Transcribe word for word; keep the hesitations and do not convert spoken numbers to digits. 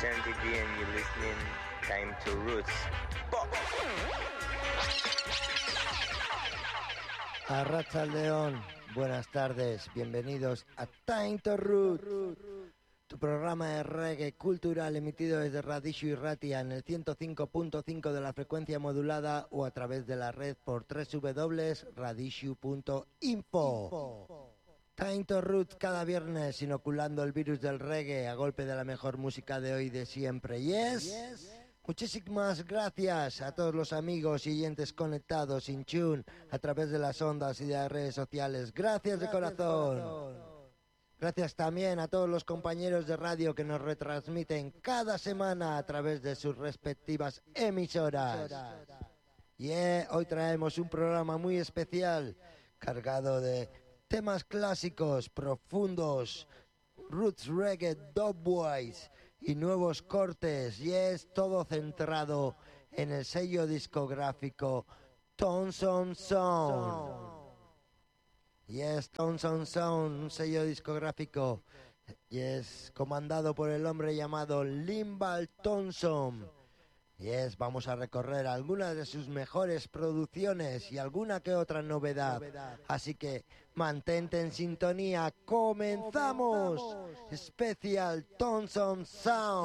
Sandy G and you're listening Time to Roots. Arratsaldeon, buenas tardes, bienvenidos a Time to Roots, tu programa de reggae cultural emitido desde Radishu y Ratia en el ciento cinco punto cinco de la frecuencia modulada o a través de la red por doble u doble u doble u punto radishu punto info. Time to Roots cada viernes inoculando el virus del reggae a golpe de la mejor música de hoy y de siempre. Yes. Muchísimas gracias a todos los amigos y oyentes conectados in tune a través de las ondas y de las redes sociales. Gracias de corazón. Gracias también a todos los compañeros de radio que nos retransmiten cada semana a través de sus respectivas emisoras. Y yeah, hoy traemos un programa muy especial cargado de temas clásicos, profundos, roots reggae, dubwise y nuevos cortes, y es todo centrado en el sello discográfico Thompson Sound. Y es Thompson Sound, un sello discográfico, y es comandado por el hombre llamado Limbal Thompson. Y es, vamos a recorrer algunas de sus mejores producciones y alguna que otra novedad. Así que mantente en sintonía. ¡Comenzamos! Especial Thompson Sound.